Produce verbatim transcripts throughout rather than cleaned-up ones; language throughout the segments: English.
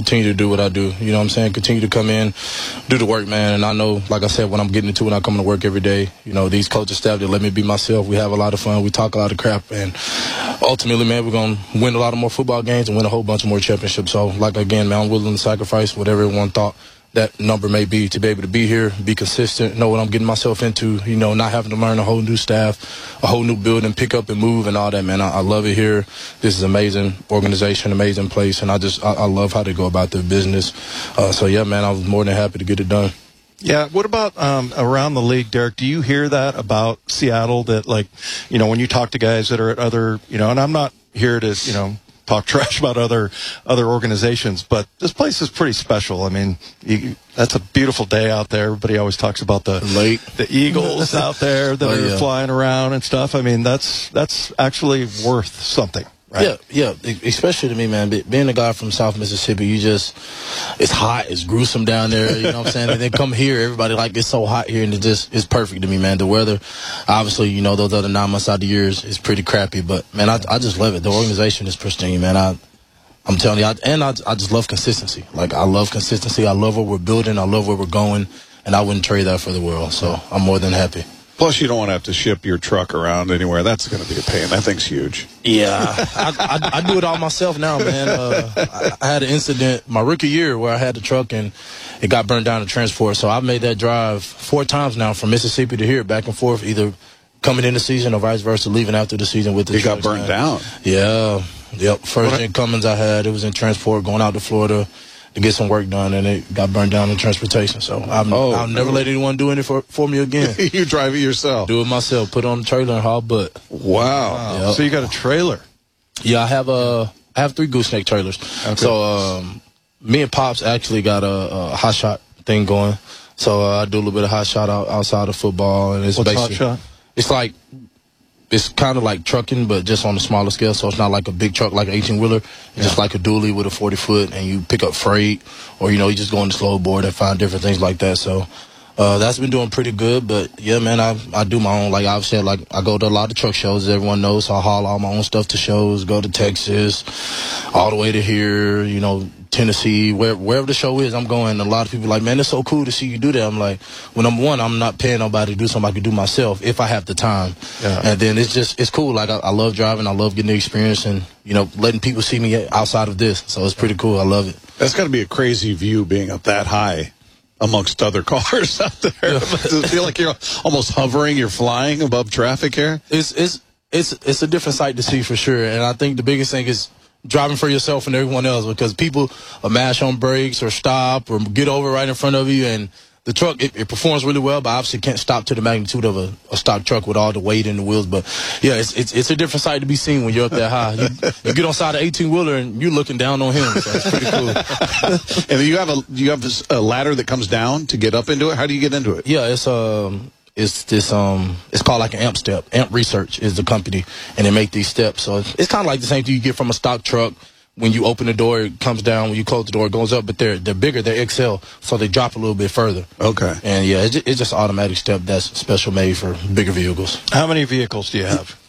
continue to do what I do. You know what I'm saying? Continue to come in, do the work, man. And I know, like I said, when I'm getting into when I come to work every day, you know, these coaching staff, they let me be myself. We have a lot of fun. We talk a lot of crap. And ultimately, man, we're going to win a lot of more football games and win a whole bunch of more championships. So, like, again, man, I'm willing to sacrifice whatever everyone thought that number may be to be able to be here, be consistent, know what I'm getting myself into, you know, not having to learn a whole new staff, a whole new building, pick up and move and all that, man. I, I love it here. This is an amazing organization, amazing place, and I just, I, I love how they go about their business. Uh, so, yeah, man, I was more than happy to get it done. Yeah, what about um, around the league, Derek? Do you hear that about Seattle, that, like, you know, when you talk to guys that are at other, you know, and I'm not here to, you know, talk trash about other other organizations, but this place is pretty special. I mean, you, that's a beautiful day out there. Everybody always talks about the lake, the eagles out there that oh, are yeah. flying around and stuff. I mean, that's that's actually worth something, right? Yeah, yeah. Especially to me, man. Being a guy from South Mississippi, you just, it's hot, it's gruesome down there. You know what I'm saying? And then come here, everybody like it's so hot here, and it just it's perfect to me, man. The weather, obviously, you know, those other nine months out of the year is, is pretty crappy, but man, I I just love it. The organization is pristine, man. I. I'm telling you, I, and I, I just love consistency. Like, I love consistency. I love what we're building. I love where we're going, and I wouldn't trade that for the world. So I'm more than happy. Plus, you don't want to have to ship your truck around anywhere. That's going to be a pain. That thing's huge. Yeah, I, I, I do it all myself now, man. Uh, I, I had an incident my rookie year where I had the truck and it got burned down to transport. So I've made that drive four times now from Mississippi to here, back and forth, either coming in the season or vice versa, leaving after the season with the It trucks, got burned man. down. Yeah. Yep. First in Cummins I had, it was in transport, going out to Florida to get some work done, and it got burned down in transportation. So I'm, oh, I'll never no. let anyone do it for, for me again. You drive it yourself. Do it myself. Put it on the trailer and haul butt. Wow. Wow. Yep. So you got a trailer? Yeah, I have a, I have three gooseneck trailers. Okay. So um, me and Pops actually got a, a hot shot thing going. So uh, I do a little bit of hot shot out, outside of football, and it's What's hot basically shot? It's like. It's kind of like trucking, but just on a smaller scale. So it's not like a big truck like an eighteen-wheeler. It's yeah. just like a dually with a forty-foot, and you pick up freight, or, you know, you just go on the slow board and find different things like that. So uh, that's been doing pretty good. But, yeah, man, I I do my own. Like I've said, like I go to a lot of truck shows, as everyone knows. So I haul all my own stuff to shows, go to Texas, all the way to here, you know, Tennessee, where, wherever the show is, I'm going. A lot of people are like, man, it's so cool to see you do that. I'm like, well, number one, I'm not paying nobody to do something I can do myself if I have the time. Yeah. And then it's just, it's cool. Like, I, I love driving. I love getting the experience and, you know, letting people see me outside of this. So it's pretty cool. I love it. That's got to be a crazy view being up that high amongst other cars out there. Yeah. Does it feel like you're almost hovering, you're flying above traffic here? It's, it's, it's, it's a different sight to see for sure. And I think the biggest thing is driving for yourself and everyone else, because people will mash on brakes or stop or get over right in front of you, and the truck, it, it performs really well, but obviously can't stop to the magnitude of a, a stock truck with all the weight in the wheels. But yeah, it's it's, it's a different sight to be seen when you're up that high. You, you get on side of eighteen-wheeler and you're looking down on him, so it's pretty cool. And you have a you have a ladder that comes down to get up into it? How do you get into it? Yeah, it's um it's this um it's called like an amp step. Amp Research is the company, and they make these steps. So it's, it's kind of like the same thing you get from a stock truck. When you open the door, it comes down. When you close the door, it goes up. But they're they're bigger. They're X L, so they drop a little bit further. Okay. And yeah, it's just, it's just an automatic step that's special made for bigger vehicles. How many vehicles do you have?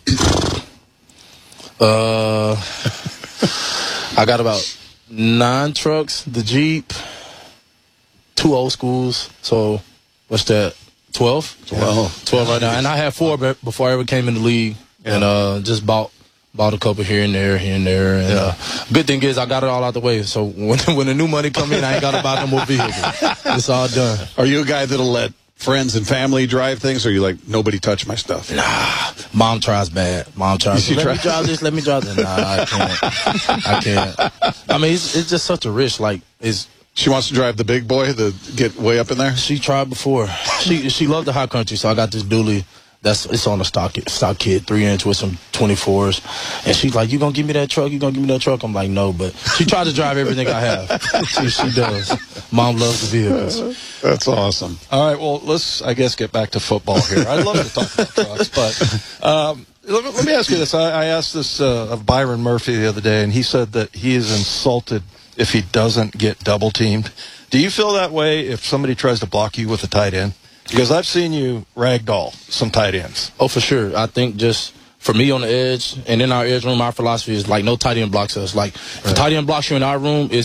Uh, I got about nine trucks. The Jeep, two old schools. So what's that? Twelve. Twelve. Twelve right now. And I had four before I ever came in the league, yeah. and uh, just bought. Bought a couple here and there, here and there. And yeah. uh, good thing is I got it all out the way. So when when the new money come in, I ain't got to buy no more vehicles. It's all done. Are you a guy that'll let friends and family drive things, or are you like, nobody touch my stuff? Nah. Mom tries bad. Mom tries. Let try? me drive this. Let me drive this. Nah, I can't. I can't. I mean, it's, it's just such a risk. Like, it's. She wants to drive the big boy, the get way up in there? She tried before. She she loved the high country, so I got this dually. That's it's on a stock stock kit, three inch with some twenty-fours, and she's like, "You gonna give me that truck? You gonna give me that truck?" I'm like, "No," but she tried to drive everything I have. she, she does. Mom loves the vehicles. That's awesome. All right, well, let's I guess get back to football here. I'd love to talk about trucks, but um, let, let me ask you this. I, I asked this uh, of Byron Murphy the other day, and he said that he is insulted if he doesn't get double teamed. Do you feel that way if somebody tries to block you with a tight end? Because I've seen you ragdoll some tight ends. Oh, for sure. I think just for me on the edge and in our edge room, our philosophy is like no tight end blocks us. Like, if right. a tight end blocks you in our room, it's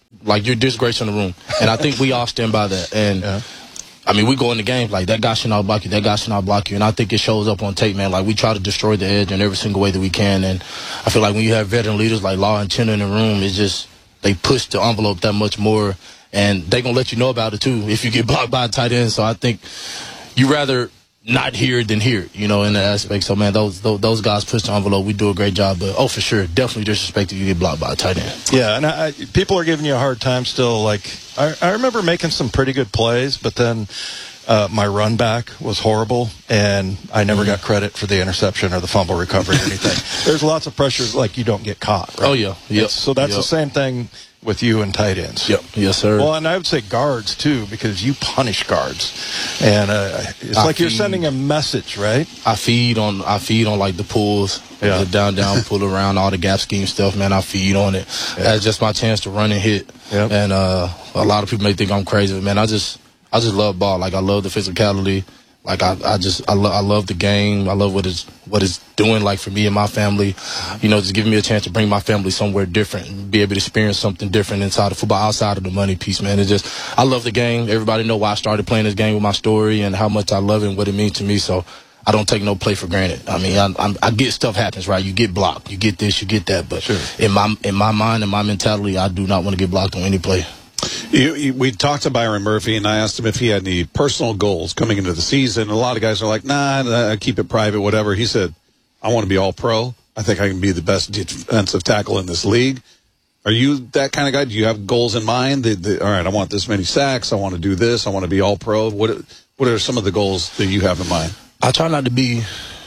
like you're disgracing the room, and I think we all stand by that. And yeah. I mean, we go in the games like that guy should not block you, that guy should not block you, and I think it shows up on tape, man. Like we try to destroy the edge in every single way that we can, and I feel like when you have veteran leaders like Law and Chinna in the room, it's just they push the envelope that much more, and they gonna let you know about it too if you get blocked by a tight end. So I think you rather not hear than hear, you know, in that aspect. So, man, those, those those guys push the envelope. We do a great job. But, oh, for sure, definitely disrespect if you get blocked by a tight end. Yeah, and I, people are giving you a hard time still. Like, I, I remember making some pretty good plays, but then uh, my run back was horrible, and I never mm-hmm. got credit for the interception or the fumble recovery or anything. There's lots of pressure, like you don't get caught, right? Oh, yeah. Yep. So that's yep. the same thing with you and tight ends. Yep. Yes, sir. Well, and I would say guards, too, because you punish guards. And uh, it's I like feed, you're sending a message, right? I feed on, I feed on like, the pulls, yeah. the down, down, pull around, all the gap scheme stuff, man. I feed on it. Yeah. That's just my chance to run and hit. Yep. And uh, a lot of people may think I'm crazy, but, man, I just, I just love ball. Like, I love the physicality. Like, I, I just, I, lo- I love the game. I love what it's, what it's doing, like, for me and my family. You know, just giving me a chance to bring my family somewhere different and be able to experience something different inside of football, outside of the money piece, man. It's just, I love the game. Everybody know why I started playing this game with my story and how much I love it and what it means to me. So I don't take no play for granted. I mean, I, I, I get stuff happens, right? You get blocked. You get this, you get that. But sure. in my in my mind and my mentality, I do not want to get blocked on any play. You, you, we talked to Byron Murphy, and I asked him if he had any personal goals coming into the season. A lot of guys are like, nah, nah, keep it private, whatever. He said, I want to be all-pro. I think I can be the best defensive tackle in this league. Are you that kind of guy? Do you have goals in mind? The, the, all right, I want this many sacks. I want to do this. I want to be all-pro. What, what are some of the goals that you have in mind? I try not to be,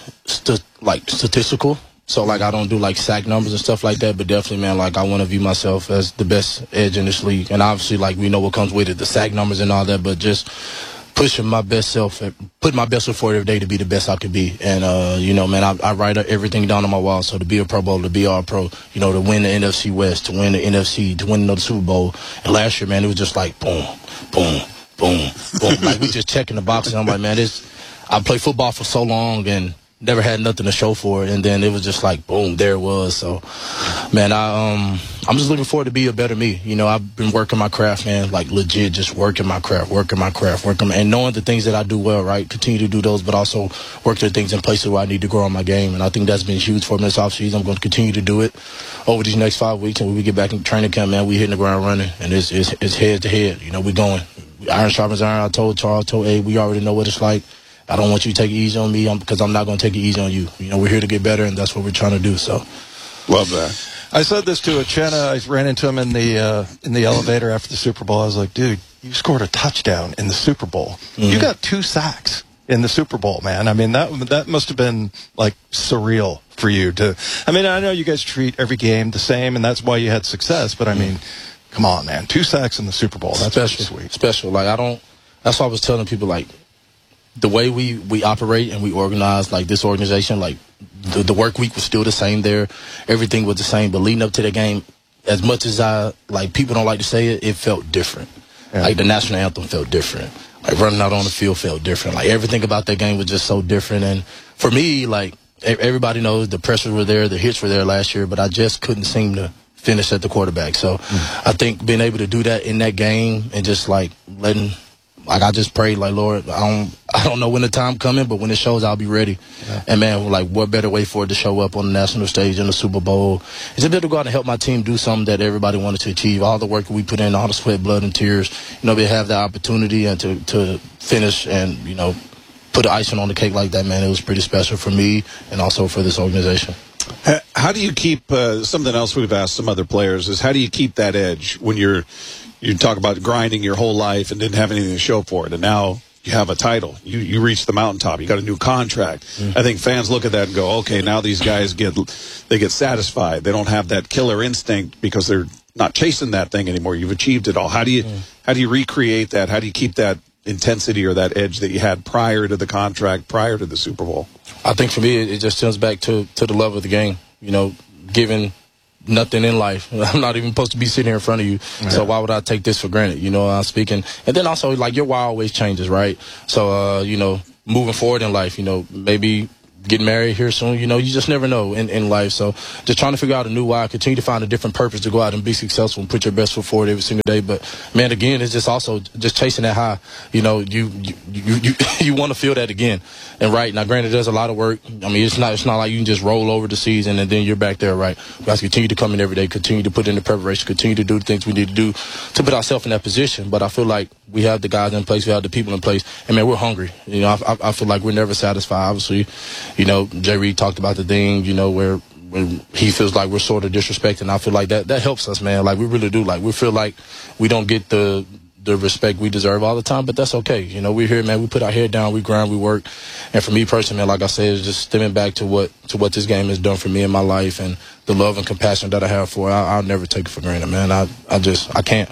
st- like, statistical. So, like, I don't do, like, sack numbers and stuff like that, but definitely, man, like, I want to view myself as the best edge in this league. And obviously, like, we know what comes with it, the sack numbers and all that, but just pushing my best self, putting my best foot forward every day to be the best I could be. And, uh, you know, man, I, I write everything down on my wall. So to be a Pro Bowl, to be all pro, you know, to win the N F C West, to win the N F C, to win another Super Bowl. And last year, man, it was just like boom, boom, boom, boom. Like, we just checking the boxes. I'm like, man, this, I played football for so long and never had nothing to show for it, and then it was just like boom, there it was. So, man, I um, I'm just looking forward to be a better me. You know, I've been working my craft, man, like legit, just working my craft, working my craft, working, and knowing the things that I do well, right? Continue to do those, but also work the things in places where I need to grow on my game, and I think that's been huge for me this offseason. I'm going to continue to do it over these next five weeks, and when we get back in training camp, man, we hitting the ground running, and it's it's, it's head to head. You know, we going. Iron sharpens iron. I told Charles, told Abe, we already know what it's like. I don't want you to take it easy on me because I'm not going to take it easy on you. You know, we're here to get better, and that's what we're trying to do. So, love that. I said this to Uchenna. I ran into him in the uh, in the elevator after the Super Bowl. I was like, dude, you scored a touchdown in the Super Bowl. Mm-hmm. You got two sacks in the Super Bowl, man. I mean, that that must have been, like, surreal for you to – I mean, I know you guys treat every game the same, and that's why you had success. But, I mean, come on, man. Two sacks in the Super Bowl. That's special, sweet. Special. Like, I don't – that's why I was telling people, like, the way we, we operate and we organize, like, this organization, like, the, the work week was still the same there. Everything was the same. But leading up to the game, as much as I, like, people don't like to say it, it felt different. Yeah. Like, the national anthem felt different. Like, running out on the field felt different. Like, everything about that game was just so different. And for me, like, everybody knows the pressures were there, the hits were there last year, but I just couldn't seem to finish at the quarterback. So mm. I think being able to do that in that game and just, like, letting – like, I just prayed, like, Lord, I don't I don't know when the time coming, but when it shows, I'll be ready. Yeah. And, man, like, what better way for it to show up on the national stage in the Super Bowl? It's a bit to go out and help my team do something that everybody wanted to achieve. All the work we put in, all the sweat, blood, and tears, you know, we have the opportunity and to, to finish and, you know, put the icing on the cake like that, man. It was pretty special for me and also for this organization. How do you keep, uh, something else we've asked some other players is how do you keep that edge when you're, you talk about grinding your whole life and didn't have anything to show for it, and now you have a title. You you reach the mountaintop. You got a new contract. Mm-hmm. I think fans look at that and go, okay, now these guys get they get satisfied. They don't have that killer instinct because they're not chasing that thing anymore. You've achieved it all. How do you mm-hmm. how do you recreate that? How do you keep that intensity or that edge that you had prior to the contract, prior to the Super Bowl? I think for me, it just comes back to to the love of the game. You know, giving nothing in life. I'm not even supposed to be sitting here in front of you. Yeah. So why would I take this for granted? You know, I'm speaking. And then also, like, your why always changes, right? So, uh, you know, moving forward in life, you know, maybe getting married here soon. You know, you just never know in, in life. So just trying to figure out a new why, continue to find a different purpose to go out and be successful and put your best foot forward every single day. But, man, again, it's just also just chasing that high. You know, you you you, you, you want to feel that again. And, right, now, granted, there's a lot of work. I mean, it's not it's not like you can just roll over the season and then you're back there, right? We have to continue to come in every day, continue to put in the preparation, continue to do the things we need to do to put ourselves in that position. But I feel like we have the guys in place, we have the people in place, and, man, we're hungry. You know, I, I feel like we're never satisfied, obviously. You know, Jay Reid talked about the thing, you know, where when he feels like we're sort of disrespecting. I feel like that that helps us, man. Like, we really do. Like, we feel like we don't get the the respect we deserve all the time, but that's okay. You know, we're here, man. We put our head down, we grind, we work. And for me personally, man, like I said, it's just stemming back to what to what this game has done for me in my life and the love and compassion that I have for it. I, I'll never take it for granted, man. I, I just, I can't.